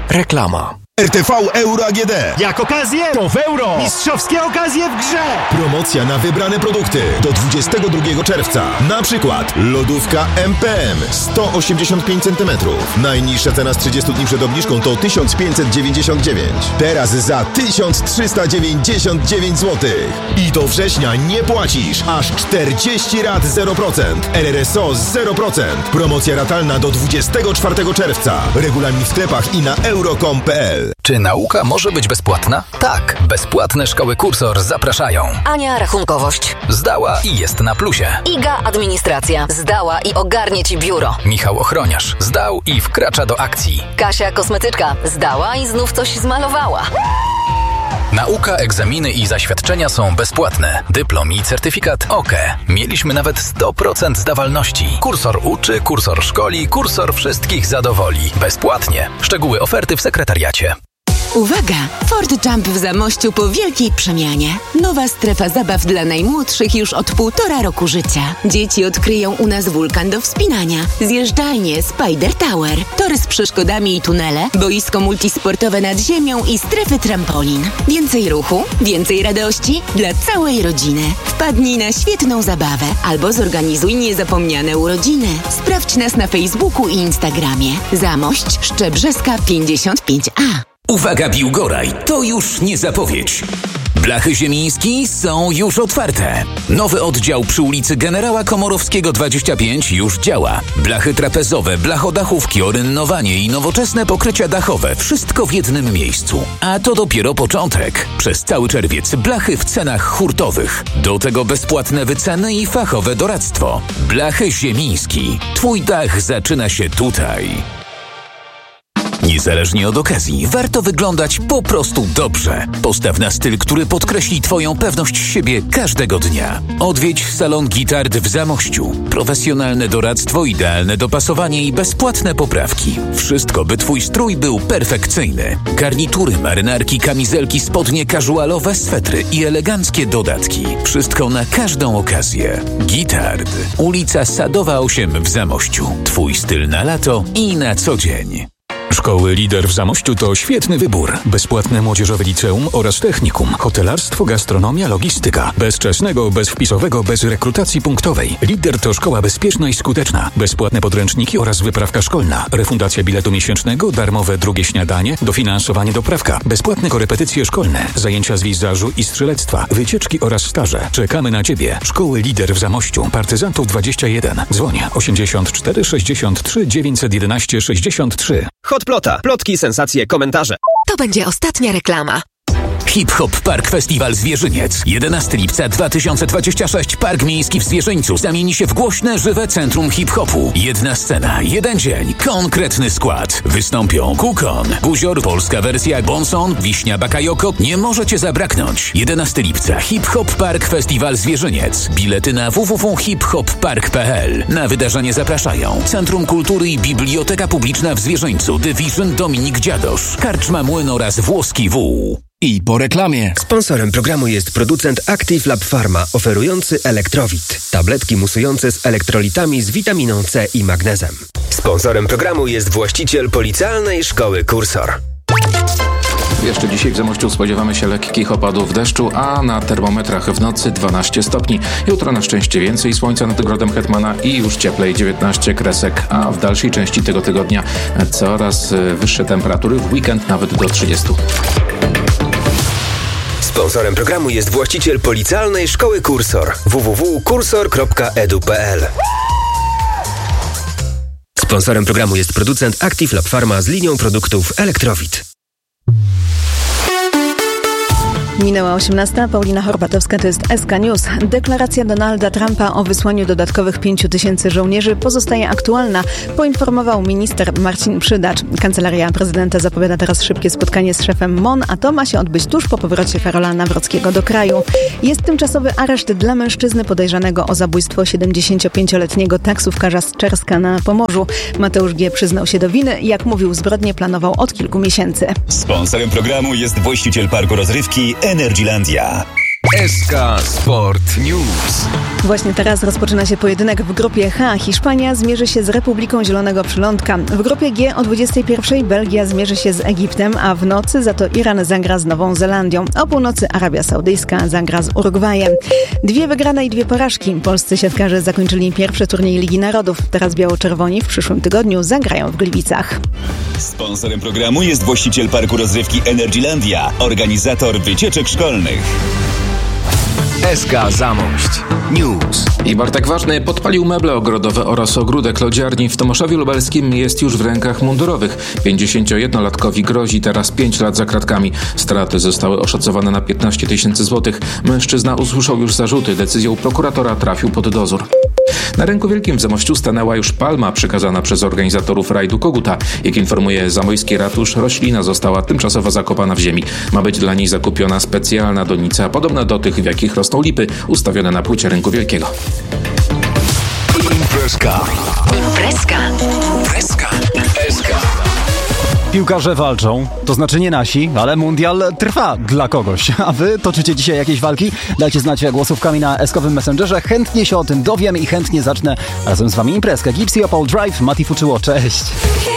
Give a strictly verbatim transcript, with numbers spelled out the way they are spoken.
Reklama. R T V Euro A G D. Jak okazję, to w euro. Mistrzowskie okazje w grze. Promocja na wybrane produkty do dwudziestego drugiego czerwca. Na przykład lodówka M P M sto osiemdziesiąt pięć centymetrów. Najniższa cena z trzydziestu dni przed obniżką to tysiąc pięćset dziewięćdziesiąt dziewięć. Teraz za tysiąc trzysta dziewięćdziesiąt dziewięć złotych. I do września nie płacisz. Aż czterdzieści rat zero procent. R R S O zero procent. Promocja ratalna do dwudziestego czwartego czerwca. Regulamin w sklepach i na euro kropka com kropka p l. Czy nauka może być bezpłatna? Tak, bezpłatne szkoły Kursor zapraszają. Ania rachunkowość. Zdała i jest na plusie. Iga administracja. Zdała i ogarnie ci biuro. Michał ochroniarz. Zdał i wkracza do akcji. Kasia kosmetyczka. Zdała i znów coś zmalowała. Nauka, egzaminy i zaświadczenia są bezpłatne. Dyplom i certyfikat OK. Mieliśmy nawet sto procent zdawalności. Kursor uczy, kursor szkoli, kursor wszystkich zadowoli. Bezpłatnie. Szczegóły oferty w sekretariacie. Uwaga! Ford Jump w Zamościu po wielkiej przemianie. Nowa strefa zabaw dla najmłodszych już od półtora roku życia. Dzieci odkryją u nas wulkan do wspinania, zjeżdżalnie Spider Tower, tory z przeszkodami i tunele, boisko multisportowe nad ziemią i strefy trampolin. Więcej ruchu, więcej radości dla całej rodziny. Wpadnij na świetną zabawę albo zorganizuj niezapomniane urodziny. Sprawdź nas na Facebooku i Instagramie. Zamość Szczebrzeska pięćdziesiąt pięć A. Uwaga Biłgoraj, to już nie zapowiedź. Blachy Ziemiński są już otwarte. Nowy oddział przy ulicy Generała Komorowskiego dwadzieścia pięć już działa. Blachy trapezowe, blachodachówki, orynnowanie i nowoczesne pokrycia dachowe. Wszystko w jednym miejscu. A to dopiero początek. Przez cały czerwiec blachy w cenach hurtowych. Do tego bezpłatne wyceny i fachowe doradztwo. Blachy Ziemiński. Twój dach zaczyna się tutaj. Niezależnie od okazji, warto wyglądać po prostu dobrze. Postaw na styl, który podkreśli Twoją pewność siebie każdego dnia. Odwiedź salon Gitard w Zamościu. Profesjonalne doradztwo, idealne dopasowanie i bezpłatne poprawki. Wszystko, by Twój strój był perfekcyjny. Garnitury, marynarki, kamizelki, spodnie casualowe, swetry i eleganckie dodatki. Wszystko na każdą okazję. Gitard. Ulica Sadowa osiem w Zamościu. Twój styl na lato i na co dzień. Szkoły Lider w Zamościu to świetny wybór. Bezpłatne młodzieżowe liceum oraz technikum, hotelarstwo, gastronomia, logistyka. Bez czesnego, bez wpisowego, bez rekrutacji punktowej. Lider to szkoła bezpieczna i skuteczna. Bezpłatne podręczniki oraz wyprawka szkolna. Refundacja biletu miesięcznego, darmowe drugie śniadanie, dofinansowanie doprawka. Bezpłatne korepetycje szkolne, zajęcia z wizażu i strzelectwa, wycieczki oraz staże. Czekamy na Ciebie. Szkoły Lider w Zamościu. Partyzantów dwadzieścia jeden. Dzwoń osiemdziesiąt cztery sześćdziesiąt trzy dziewięćset jedenaście sześćdziesiąt trzy. Hotplota. Plotki, sensacje, komentarze. To będzie ostatnia reklama. Hip Hop Park Festiwal Zwierzyniec. jedenastego lipca dwa tysiące dwudziestego szóstego. Park Miejski w Zwierzyńcu zamieni się w głośne, żywe centrum hip-hopu. Jedna scena, jeden dzień, konkretny skład. Wystąpią Kukon, Guzior, polska wersja, Bonson, Wiśnia Bakayoko. Nie możecie zabraknąć. jedenastego lipca Hip Hop Park Festiwal Zwierzyniec. Bilety na w w w kropka hip hop park kropka p l. Na wydarzenie zapraszają Centrum Kultury i Biblioteka Publiczna w Zwierzyńcu, Division Dominik Dziadosz, Karczma Młyn oraz Włoski Wół. I po reklamie. Sponsorem programu jest producent Active Lab Pharma, oferujący Elektrowit. Tabletki musujące z elektrolitami z witaminą C i magnezem. Sponsorem programu jest właściciel Policealnej Szkoły Kursor. Jeszcze dzisiaj w Zamościu spodziewamy się lekkich opadów deszczu, a na termometrach w nocy dwanaście stopni. Jutro na szczęście więcej słońca nad ogrodem Hetmana i już cieplej dziewiętnaście kresek, a w dalszej części tego tygodnia coraz wyższe temperatury, w weekend nawet do trzydziestu. Sponsorem programu jest właściciel Policealnej Szkoły Kursor. w w w kropka kursor kropka e d u kropka p l. Sponsorem programu jest producent Active Lab Pharma z linią produktów Elektrowit. Minęła osiemnasta. Paulina Horbatowska, to jest S K News. Deklaracja Donalda Trumpa o wysłaniu dodatkowych pięciu tysięcy żołnierzy pozostaje aktualna, poinformował minister Marcin Przydacz. Kancelaria prezydenta zapowiada teraz szybkie spotkanie z szefem M O N, a to ma się odbyć tuż po powrocie Karola Nawrockiego do kraju. Jest tymczasowy areszt dla mężczyzny podejrzanego o zabójstwo siedemdziesięciopięcioletniego taksówkarza z Czerska na Pomorzu. Mateusz G. przyznał się do winy. Jak mówił, zbrodnię planował od kilku miesięcy. Sponsorem programu jest właściciel parku rozrywki Energylandia. S K Sport News. Właśnie teraz rozpoczyna się pojedynek w grupie H. Hiszpania zmierzy się z Republiką Zielonego Przylądka. W grupie G o dwudziestej pierwszej Belgia zmierzy się z Egiptem, a w nocy za to Iran zagra z Nową Zelandią. O północy Arabia Saudyjska zagra z Urugwajem. Dwie wygrane i dwie porażki. Polscy siatkarze zakończyli pierwszy turniej Ligi Narodów. Teraz biało-czerwoni w przyszłym tygodniu zagrają w Gliwicach. Sponsorem programu jest właściciel parku rozrywki Energylandia, organizator wycieczek szkolnych. S K Zamość News. I Bartek Ważny podpalił meble ogrodowe oraz ogródek lodziarni w Tomoszowie Lubelskim jest już w rękach mundurowych. pięćdziesięciojednolatkowi grozi teraz pięć lat za kratkami. Straty zostały oszacowane na piętnaście tysięcy złotych. Mężczyzna usłyszał już zarzuty. Decyzją prokuratora trafił pod dozór. Na Rynku Wielkim w Zamościu stanęła już palma przekazana przez organizatorów rajdu Koguta. Jak informuje zamojski ratusz, roślina została tymczasowo zakopana w ziemi. Ma być dla niej zakupiona specjalna donica, podobna do tych, w jakich rosną lipy, ustawione na płycie Rynku Wielkiego. Imprezka. Imprezka. Imprezka. S K. Piłkarze walczą, to znaczy nie nasi, ale mundial trwa dla kogoś. A wy toczycie dzisiaj jakieś walki? Dajcie znać głosówkami na eskowym Messengerze. Chętnie się o tym dowiem i chętnie zacznę razem z wami imprezkę. Gipsy Opal Drive, Mati Fuczyło, cześć!